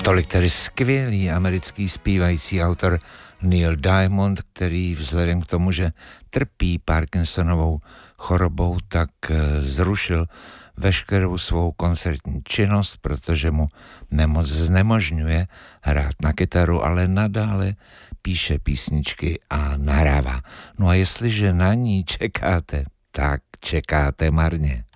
Tolik tedy skvělý americký zpívající autor Neil Diamond, který vzhledem k tomu, že trpí Parkinsonovou chorobou, tak zrušil veškerou svou koncertní činnost, protože mu nemoc znemožňuje hrát na kytaru, ale nadále píše písničky a nahrává. No a jestliže na ní čekáte, tak čekáte marně.